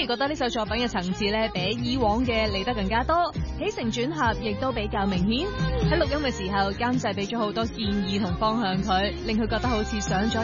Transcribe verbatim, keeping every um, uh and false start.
Micky 覺得呢首作品嘅層次咧，比以往嘅嚟得更加多，起承轉合亦都比較明顯。喺錄音嘅時候，監製俾咗好多建議同方向佢，令佢覺得好似上咗